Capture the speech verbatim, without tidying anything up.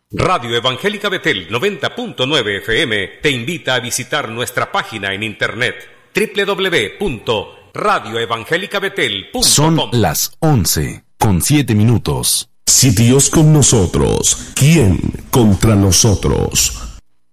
Radio Evangélica Betel noventa punto nueve F M te invita a visitar nuestra página en internet doble u doble u doble u punto radio evangélica betel punto com. Son las once con siete minutos. Si Dios con nosotros, ¿quién contra nosotros?